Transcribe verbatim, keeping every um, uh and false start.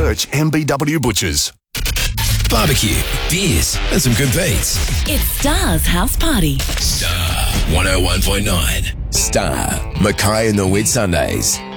Search M B W Butchers. Barbecue, beers, and some good beats. It's Star's House Party. Star one oh one point nine. Star, Mackay and the Whitsundays.